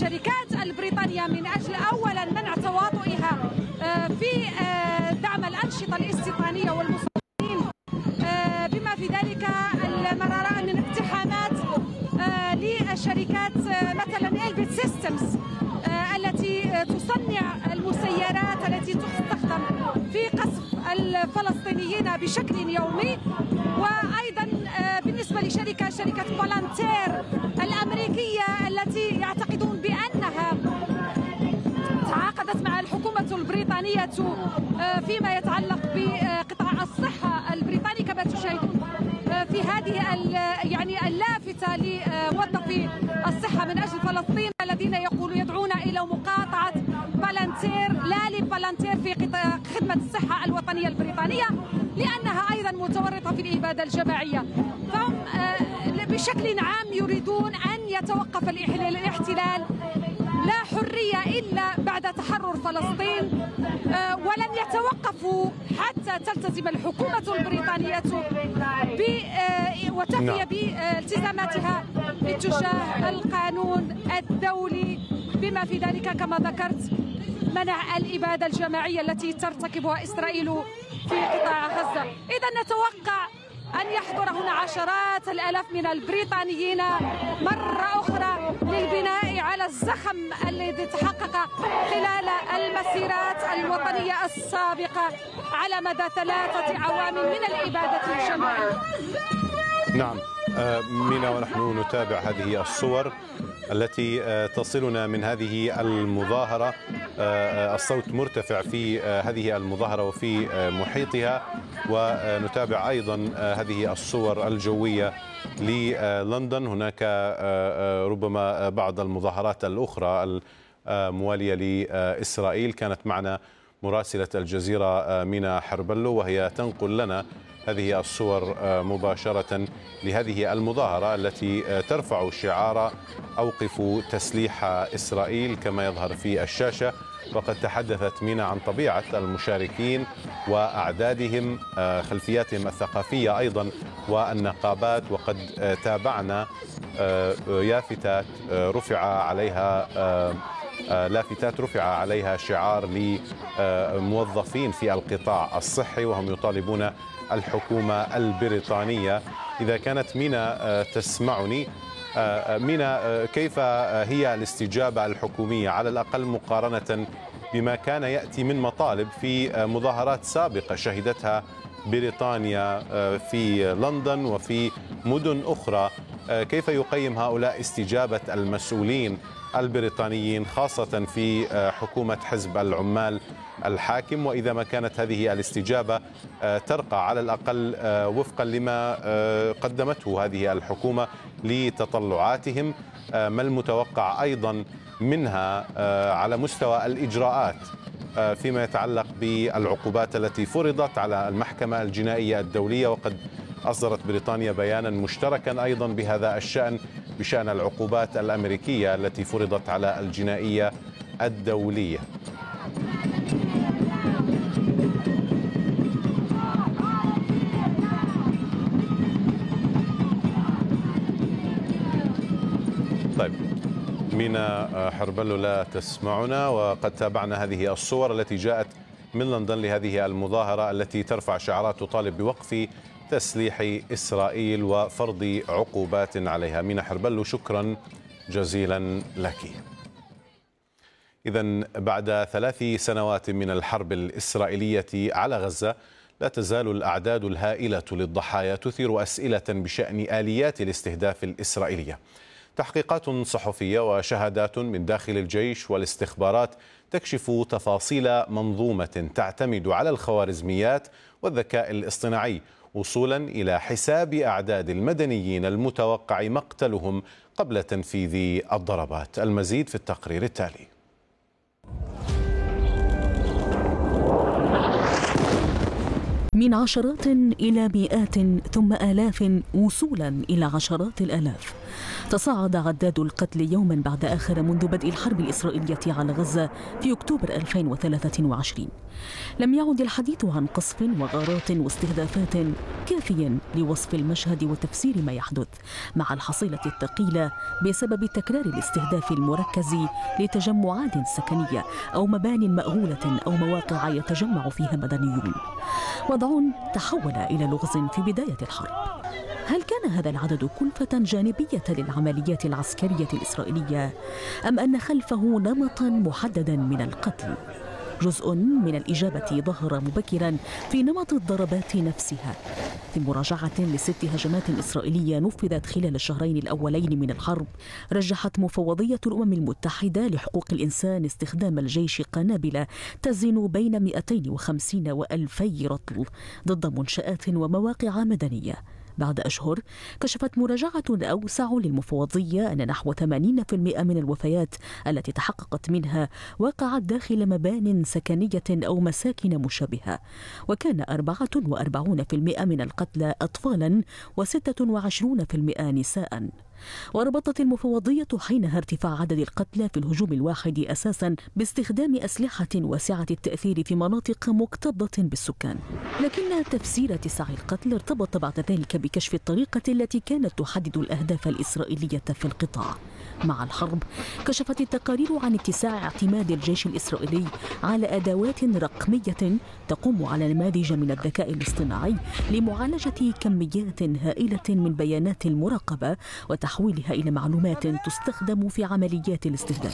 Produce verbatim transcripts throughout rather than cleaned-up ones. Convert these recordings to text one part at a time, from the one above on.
الشركات البريطانية من أجل أولا منع تواطؤها في دعم الأنشطة الاستيطانية والمستوطنين، بما في ذلك المرارة من اقتحامات للشركات مثلا إلبيت سيستمز التي تصنع المسيرات التي تستخدم في قصف الفلسطينيين بشكل يومي. وأيضا بالنسبة لشركة شركة بالانتير الأمريكية التي يعتقدون بأنها تعاقدت مع الحكومة البريطانية فيما يتعلق بقطاع الصحة البريطاني، كما تشاهدون في هذه يعني اللافتة لموظفي الصحة من أجل فلسطين الذين يقولون يدعون إلى مقاطعة بالانتير، لا لبالانتير في خدمة الصحة الوطنية البريطانية، لأنها أيضا متورطة في الإبادة الجماعية. فهم بشكل عام يريدون أن يتوقف الاحتلال، لا حرية إلا بعد تحرر فلسطين، ولن يتوقفوا حتى تلتزم الحكومة البريطانية وتفي بالتزاماتها اتجاه القانون الدولي، بما في ذلك كما ذكرت منع الإبادة الجماعية التي ترتكبها إسرائيل في قطاع غزة. إذا نتوقع أن يحضر هنا عشرات الآلاف من البريطانيين مرة أخرى للبناء على الزخم الذي تحقق خلال المسيرات الوطنية السابقة على مدى ثلاثة أعوام من الإبادة الجماعية. نعم مينا، ونحن نتابع هذه الصور التي تصلنا من هذه المظاهرة. الصوت مرتفع في هذه المظاهرة وفي محيطها، ونتابع أيضا هذه الصور الجوية للندن. هناك ربما بعض المظاهرات الأخرى الموالية لإسرائيل. كانت معنا مراسلة الجزيرة مينا حربلو وهي تنقل لنا هذه الصور مباشرة لهذه المظاهرة التي ترفع شعار أوقفوا تسليح إسرائيل كما يظهر في الشاشة. وقد تحدثت مينا عن طبيعة المشاركين وأعدادهم، خلفياتهم الثقافية أيضا والنقابات. وقد تابعنا يافتات رفع عليها لافتات رفع عليها شعار لموظفين في القطاع الصحي وهم يطالبون الحكومة البريطانية. إذا كانت مينا تسمعني، مينا، كيف هي الاستجابة الحكومية على الأقل مقارنة بما كان يأتي من مطالب في مظاهرات سابقة شهدتها بريطانيا في لندن وفي مدن أخرى؟ كيف يقيم هؤلاء استجابة المسؤولين البريطانيين خاصة في حكومة حزب العمال الحاكم، وإذا ما كانت هذه الاستجابة ترقى على الأقل وفقا لما قدمته هذه الحكومة لتطلعاتهم، ما المتوقع أيضا منها على مستوى الإجراءات فيما يتعلق بالعقوبات التي فرضت على المحكمة الجنائية الدولية؟ وقد أصدرت بريطانيا بيانا مشتركا أيضا بهذا الشأن، بشأن العقوبات الأمريكية التي فرضت على الجنائية الدولية. طيب مينا حربلو لا تسمعنا، وقد تابعنا هذه الصور التي جاءت من لندن لهذه المظاهرة التي ترفع شعارات تطالب بوقف تسليح إسرائيل وفرض عقوبات عليها. مينا حربلو، شكرا جزيلا لك. إذن بعد ثلاث سنوات من الحرب الإسرائيلية على غزة، لا تزال الأعداد الهائلة للضحايا تثير أسئلة بشأن آليات الاستهداف الإسرائيلية. تحقيقات صحفية وشهادات من داخل الجيش والاستخبارات تكشف تفاصيل منظومة تعتمد على الخوارزميات والذكاء الاصطناعي وصولا إلى حساب أعداد المدنيين المتوقع مقتلهم قبل تنفيذ الضربات. المزيد في التقرير التالي. من عشرات إلى مئات ثم آلاف وصولا إلى عشرات الآلاف. تصاعد عداد القتل يوما بعد آخر منذ بدء الحرب الإسرائيلية على غزة في أكتوبر ألفين وثلاثة وعشرين. لم يعد الحديث عن قصف وغارات واستهدافات كافيا لوصف المشهد وتفسير ما يحدث، مع الحصيلة الثقيلة بسبب تكرار الاستهداف المركز لتجمعات سكنية أو مبان مأهولة أو مواقع يتجمع فيها مدنيون. وضع تحول إلى لغز في بداية الحرب. هل كان هذا العدد كلفة جانبية للعمليات العسكرية الإسرائيلية، أم أن خلفه نمطا محددا من القتل؟ جزء من الإجابة ظهر مبكرا في نمط الضربات نفسها. في مراجعة لست هجمات إسرائيلية نفذت خلال الشهرين الأولين من الحرب، رجحت مفوضية الأمم المتحدة لحقوق الإنسان استخدام الجيش قنابل تزن بين مئتين وخمسين وألفي رطل ضد منشآت ومواقع مدنية. بعد أشهر كشفت مراجعة أوسع للمفوضية أن نحو ثمانين بالمئة من الوفيات التي تحققت منها وقعت داخل مبان سكنية أو مساكن مشابهة، وكان أربعة وأربعين بالمئة من القتلى أطفالا وستة وعشرين بالمئة نساء. وربطت المفوضية حينها ارتفاع عدد القتلى في الهجوم الواحد أساسا باستخدام أسلحة واسعة التأثير في مناطق مكتظة بالسكان، لكن تفسير اتساع القتل ارتبط بعد ذلك بكشف الطريقة التي كانت تحدد الأهداف الإسرائيلية في القطاع. مع الحرب كشفت التقارير عن اتساع اعتماد الجيش الإسرائيلي على أدوات رقمية تقوم على نماذج من الذكاء الاصطناعي لمعالجة كميات هائلة من بيانات المراقبة وتحويلها إلى معلومات تستخدم في عمليات الاستهداف.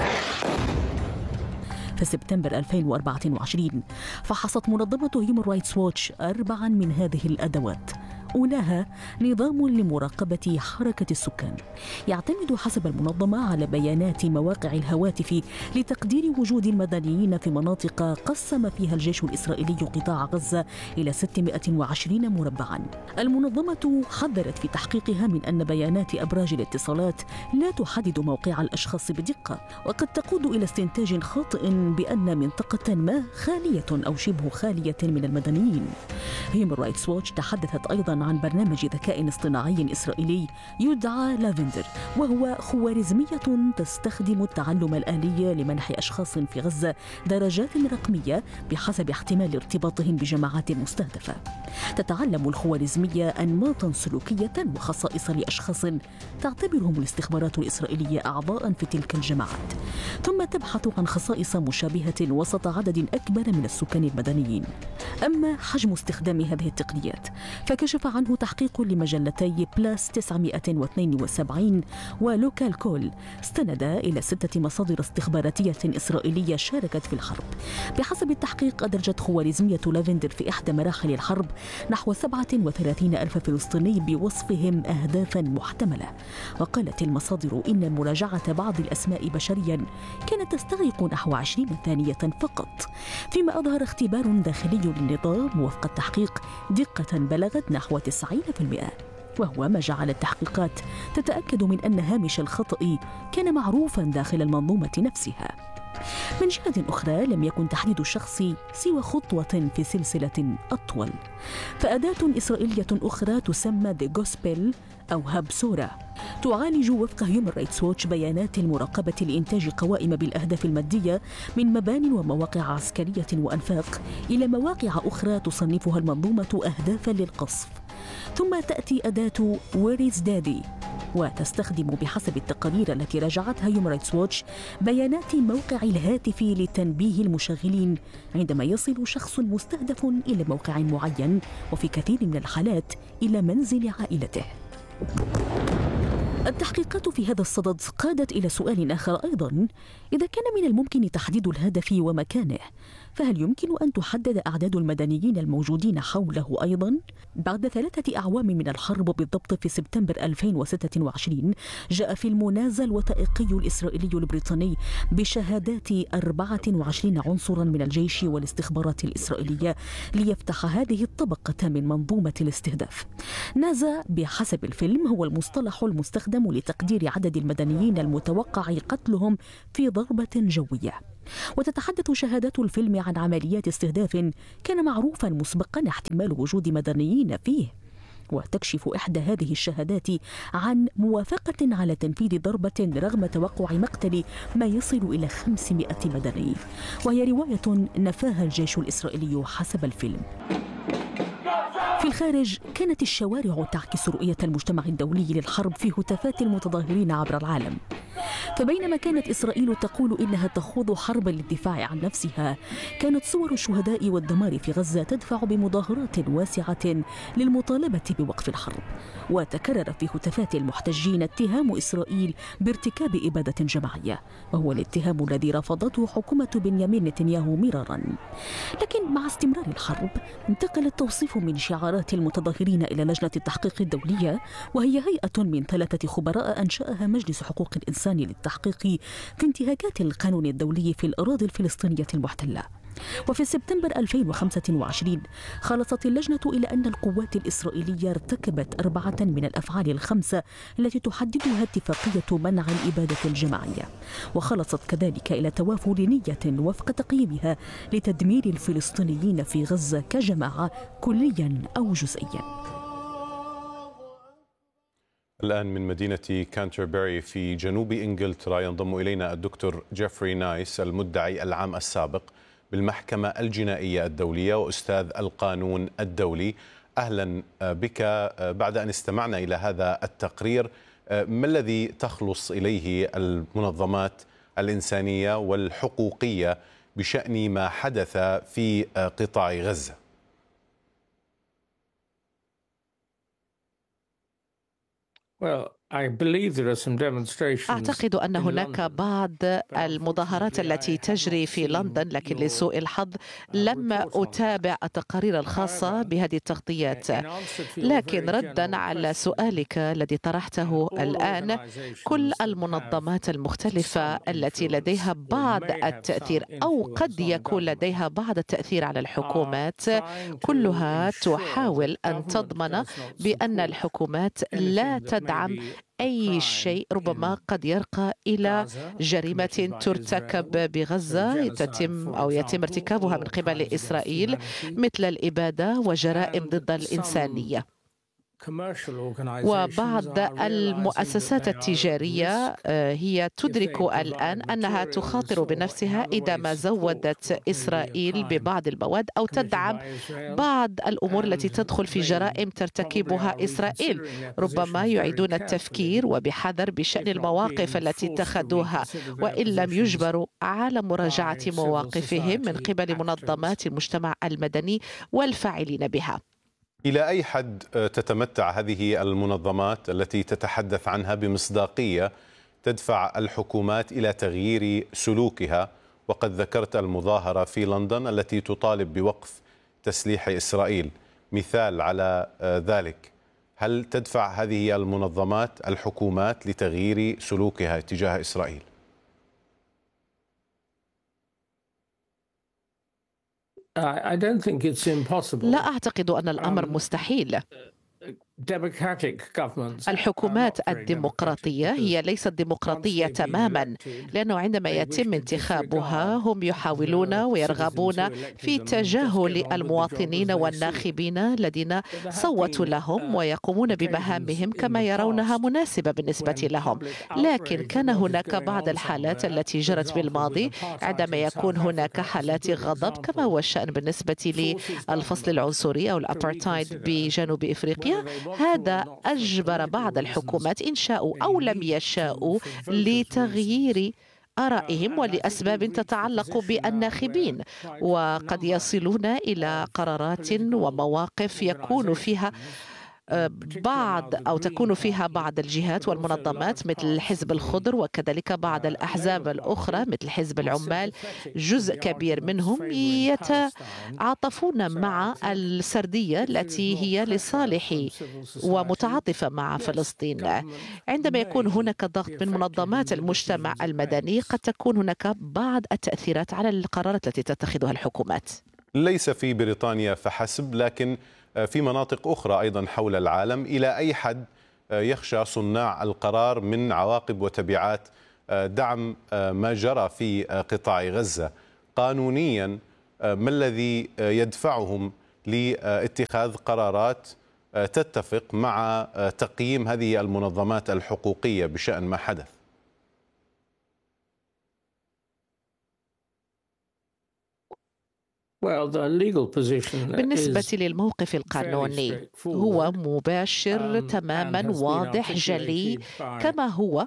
في سبتمبر ألفين وأربعة وعشرين فحصت منظمة هيومن رايتس ووتش أربعا من هذه الأدوات. أولاها نظام لمراقبة حركة السكان، يعتمد حسب المنظمة على بيانات مواقع الهواتف لتقدير وجود المدنيين في مناطق قسم فيها الجيش الإسرائيلي قطاع غزة إلى ستمائة وعشرين مربعا. المنظمة حذرت في تحقيقها من أن بيانات أبراج الاتصالات لا تحدد موقع الأشخاص بدقة، وقد تقود إلى استنتاج خاطئ بأن منطقة ما خالية أو شبه خالية من المدنيين. هيومن رايتس ووتش تحدثت أيضا عن برنامج ذكاء اصطناعي إسرائيلي يدعى لافندر، وهو خوارزمية تستخدم التعلم الآلي لمنح أشخاص في غزة درجات رقمية بحسب احتمال ارتباطهم بجماعات مستهدفة. تتعلم الخوارزمية أنماطا سلوكية وخصائص لأشخاص تعتبرهم الاستخبارات الإسرائيلية أعضاء في تلك الجماعات، ثم تبحث عن خصائص مشابهة وسط عدد أكبر من السكان المدنيين. أما حجم استخدام هذه التقنيات فكشف عنه تحقيق لمجلتي بلاس تسعمائة واثنين وسبعين ولوكال كول، استند إلى ستة مصادر استخباراتية إسرائيلية شاركت في الحرب. بحسب التحقيق أدرجت خوارزمية لافندر في إحدى مراحل الحرب نحو سبعة وثلاثين ألف فلسطيني بوصفهم أهدافا محتملة. وقالت المصادر إن مراجعة بعض الأسماء بشريا كانت تستغرق نحو عشرين ثانية فقط، فيما أظهر اختبار داخلي للنظام وفق التحقيق دقة بلغت نحو تسعين بالمئة، وهو ما جعل التحقيقات تتأكد من أن هامش الخطأ كان معروفا داخل المنظومة نفسها. من جهة أخرى لم يكن تحديد الشخص سوى خطوة في سلسلة أطول، فأداة إسرائيلية أخرى تسمى The Gospel أو هابسورا تعالج وفق هيومن رايتس ووتش بيانات المراقبة لإنتاج قوائم بالأهداف المادية من مبان ومواقع عسكرية وأنفاق إلى مواقع أخرى تصنفها المنظومة أهدافا للقصف. ثم تأتي أداة Where is Daddy، وتستخدم بحسب التقارير التي راجعتها هيومن رايتس ووتش بيانات موقع الهاتف لتنبيه المشغلين عندما يصل شخص مستهدف إلى موقع معين، وفي كثير من الحالات إلى منزل عائلته. التحقيقات في هذا الصدد قادت إلى سؤال آخر أيضا: إذا كان من الممكن تحديد الهدف ومكانه، فهل يمكن أن تحدد أعداد المدنيين الموجودين حوله أيضا؟ بعد ثلاثة أعوام من الحرب، بالضبط في سبتمبر ألفين وستة وعشرين، جاء فيلم نازا الوثائقي الإسرائيلي البريطاني بشهادات أربعة وعشرين عنصرا من الجيش والاستخبارات الإسرائيلية ليفتح هذه الطبقة من منظومة الاستهداف. نازا بحسب الفيلم هو المصطلح المستخدم لتقدير عدد المدنيين المتوقع قتلهم في ضربة جوية. وتتحدث شهادات الفيلم عن عمليات استهداف كان معروفا مسبقا احتمال وجود مدنيين فيه، وتكشف إحدى هذه الشهادات عن موافقة على تنفيذ ضربة رغم توقع مقتل ما يصل إلى خمسمائة مدني، وهي رواية نفاها الجيش الإسرائيلي حسب الفيلم. في الخارج كانت الشوارع تعكس رؤية المجتمع الدولي للحرب في هتافات المتظاهرين عبر العالم. فبينما كانت إسرائيل تقول إنها تخوض حربا للدفاع عن نفسها، كانت صور الشهداء والدمار في غزة تدفع بمظاهرات واسعة للمطالبة بوقف الحرب. وتكرر في هتافات المحتجين اتهام إسرائيل بارتكاب إبادة جماعية، وهو الاتهام الذي رفضته حكومة بنيامين نتنياهو مرارا. لكن مع استمرار الحرب انتقل التوصيف من شعارات المتظاهرين إلى لجنة التحقيق الدولية، وهي هيئة من ثلاثة خبراء أنشأها مجلس حقوق الإنسان للتحقيق في انتهاكات القانون الدولي في الأراضي الفلسطينية المحتلة. وفي سبتمبر ألفين وخمسة وعشرين خلصت اللجنة إلى أن القوات الإسرائيلية ارتكبت أربعة من الأفعال الخمسة التي تحددها اتفاقية منع الإبادة الجماعية، وخلصت كذلك إلى توافر نية وفق تقييمها لتدمير الفلسطينيين في غزة كجماعة كليا أو جزئيا. الآن من مدينة كانتربري في جنوب إنجلترا ينضم إلينا الدكتور جيفري نايس، المدعي العام السابق بالمحكمة الجنائية الدولية وأستاذ القانون الدولي. أهلا بك. بعد أن استمعنا إلى هذا التقرير، ما الذي تخلص إليه المنظمات الإنسانية والحقوقية بشأن ما حدث في قطاع غزة؟ Well, أعتقد أن هناك بعض المظاهرات التي تجري في لندن، لكن لسوء الحظ لم أتابع التقارير الخاصة بهذه التغطيات. لكن ردا على سؤالك الذي طرحته الآن، كل المنظمات المختلفة التي لديها بعض التأثير أو قد يكون لديها بعض التأثير على الحكومات، كلها تحاول أن تضمن بأن الحكومات لا تدعم أي شيء ربما قد يرقى إلى جريمة ترتكب بغزة تتم أو يتم ارتكابها من قبل إسرائيل، مثل الإبادة وجرائم ضد الإنسانية. وبعض المؤسسات التجارية هي تدرك الآن أنها تخاطر بنفسها إذا ما زودت إسرائيل ببعض المواد أو تدعم بعض الأمور التي تدخل في جرائم ترتكبها إسرائيل. ربما يعيدون التفكير وبحذر بشأن المواقف التي اتخذوها، وإن لم يجبروا على مراجعة مواقفهم من قبل منظمات المجتمع المدني والفاعلين بها. إلى أي حد تتمتع هذه المنظمات التي تتحدث عنها بمصداقية تدفع الحكومات إلى تغيير سلوكها؟ وقد ذكرت المظاهرة في لندن التي تطالب بوقف تسليح إسرائيل مثال على ذلك. هل تدفع هذه المنظمات الحكومات لتغيير سلوكها تجاه إسرائيل؟ لا أعتقد أن الأمر مستحيل. الحكومات الديمقراطية هي ليست ديمقراطية تماما، لأنه عندما يتم انتخابها هم يحاولون ويرغبون في تجاهل المواطنين والناخبين الذين صوتوا لهم ويقومون بمهامهم كما يرونها مناسبة بالنسبة لهم. لكن كان هناك بعض الحالات التي جرت بالماضي عندما يكون هناك حالات غضب، كما هو الشأن بالنسبة للفصل العنصري أو الأبارتايد بجنوب إفريقيا. هذا أجبر بعض الحكومات إن شاءوا أو لم يشاءوا لتغيير آرائهم ولأسباب تتعلق بالناخبين، وقد يصلون إلى قرارات ومواقف يكون فيها بعض أو تكون فيها بعض الجهات والمنظمات مثل الحزب الخضر وكذلك بعض الأحزاب الأخرى مثل حزب العمال، جزء كبير منهم يتعاطفون مع السردية التي هي لصالح ومتعاطفة مع فلسطين. عندما يكون هناك ضغط من منظمات المجتمع المدني قد تكون هناك بعض التأثيرات على القرارات التي تتخذها الحكومات. ليس في بريطانيا فحسب، لكن في مناطق أخرى أيضا حول العالم. إلى أي حد يخشى صناع القرار من عواقب وتبعات دعم ما جرى في قطاع غزة قانونيا، ما الذي يدفعهم لاتخاذ قرارات تتفق مع تقييم هذه المنظمات الحقوقية بشأن ما حدث؟ بالنسبة للموقف القانوني هو مباشر تماما، واضح جلي، كما هو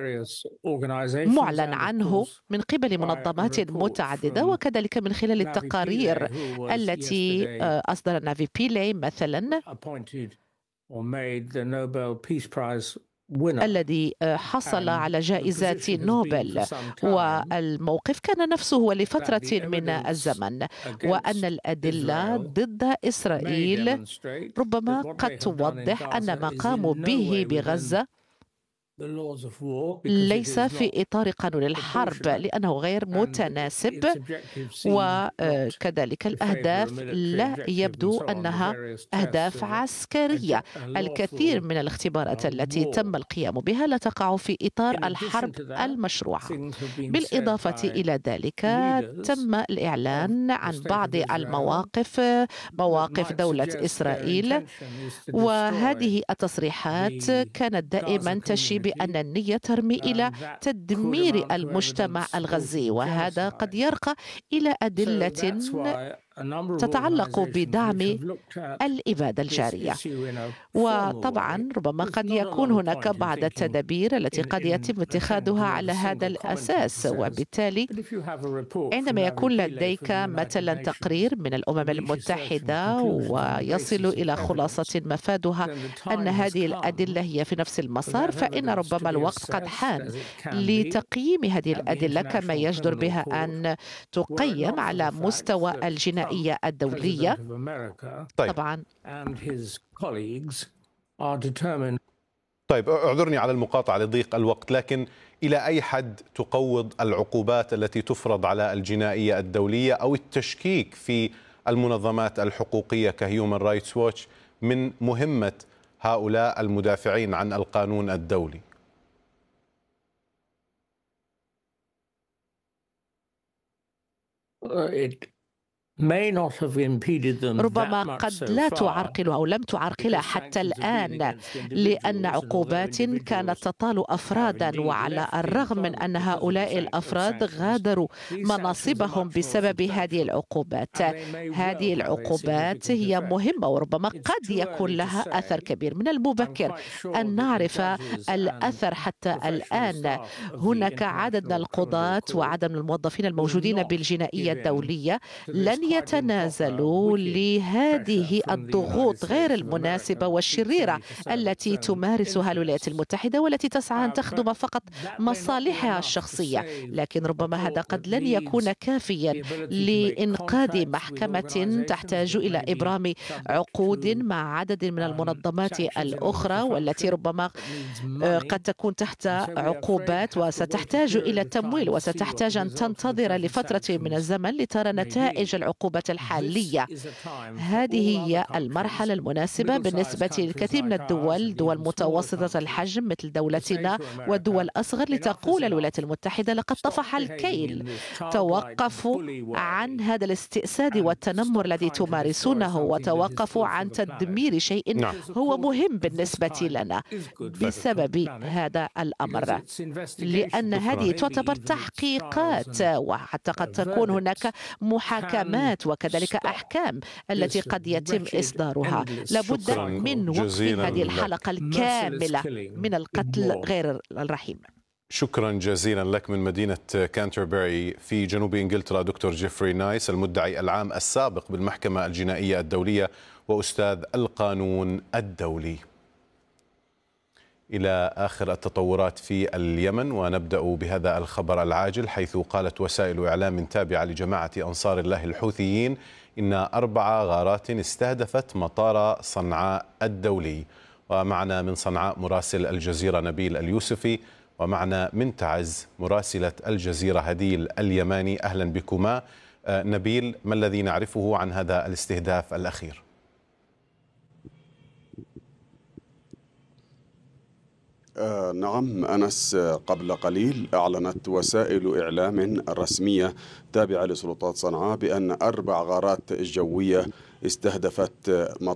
معلن عنه من قبل منظمات متعددة، وكذلك من خلال التقارير التي أصدر نافي بيلي مثلا الذي حصل على جائزة نوبل. والموقف كان نفسه هو لفترة من الزمن، وأن الأدلة ضد إسرائيل ربما قد توضح أن ما قاموا به بغزة ليس في إطار قانون الحرب، لأنه غير متناسب، وكذلك الأهداف لا يبدو أنها أهداف عسكرية. الكثير من الاختبارات التي تم القيام بها لا تقع في إطار الحرب المشروعة. بالإضافة إلى ذلك تم الإعلان عن بعض المواقف، مواقف دولة إسرائيل، وهذه التصريحات كانت دائما تشير بأن النية ترمي إلى تدمير المجتمع الغزي، وهذا قد يرقى إلى أدلة تتعلق بدعم الإبادة الجارية. وطبعا ربما قد يكون هناك بعض التدابير التي قد يتم اتخاذها على هذا الأساس، وبالتالي عندما يكون لديك مثلا تقرير من الأمم المتحدة ويصل إلى خلاصة مفادها أن هذه الأدلة هي في نفس المسار، فإن ربما الوقت قد حان لتقييم هذه الأدلة كما يجدر بها أن تقيم على مستوى الجنائية الدولية. طيب. طبعا طيب اعذرني على المقاطعة لضيق الوقت، لكن إلى أي حد تقوض العقوبات التي تفرض على الجنائية الدولية أو التشكيك في المنظمات الحقوقية كهيومن رايتس ووتش من مهمة هؤلاء المدافعين عن القانون الدولي؟ ربما قد لا تعرقل أو لم تعرقلها حتى الآن، لأن عقوبات كانت تطال أفرادا، وعلى الرغم من أن هؤلاء الأفراد غادروا مناصبهم بسبب هذه العقوبات. هذه العقوبات هي مهمة وربما قد يكون لها أثر كبير. من المبكر أن نعرف الأثر حتى الآن. هناك عدد من القضاة وعدد من الموظفين الموجودين بالجنائية الدولية لن يتنازلوا لهذه الضغوط غير المناسبة والشريرة التي تمارسها الولايات المتحدة، والتي تسعى أن تخدم فقط مصالحها الشخصية. لكن ربما هذا قد لن يكون كافيا لإنقاذ محكمة تحتاج إلى إبرام عقود مع عدد من المنظمات الأخرى، والتي ربما قد تكون تحت عقوبات وستحتاج إلى تمويل، وستحتاج أن تنتظر لفترة من الزمن لترى نتائج العقوبات الحالية. هذه هي المرحلة المناسبة بالنسبة للكثير من الدول، دول متوسطة الحجم مثل دولتنا والدول الأصغر، لتقول الولايات المتحدة لقد طفح الكيل، توقفوا عن هذا الاستئساد والتنمر الذي تمارسونه، وتوقفوا عن تدمير شيء هو مهم بالنسبة لنا بسبب هذا الأمر، لأن هذه تعتبر تحقيقات، وحتى قد تكون هناك محاكمات وكذلك أحكام التي قد يتم إصدارها. لابد من وقف هذه الحلقة الكاملة من القتل غير الرحيم. شكرا جزيلا لك من مدينة كانتربري في جنوب إنجلترا دكتور جيفري نايس، المدعي العام السابق بالمحكمة الجنائية الدولية وأستاذ القانون الدولي. إلى آخر التطورات في اليمن، ونبدأ بهذا الخبر العاجل، حيث قالت وسائل إعلام تابعة لجماعة أنصار الله الحوثيين إن أربع غارات استهدفت مطار صنعاء الدولي. ومعنا من صنعاء مراسل الجزيرة نبيل اليوسفي، ومعنا من تعز مراسلة الجزيرة هديل اليماني. أهلا بكما. نبيل، ما الذي نعرفه عن هذا الاستهداف الأخير؟ آه نعم أنس، قبل قليل أعلنت وسائل إعلام رسمية تابعة لسلطات صنعاء بأن أربع غارات جوية استهدفت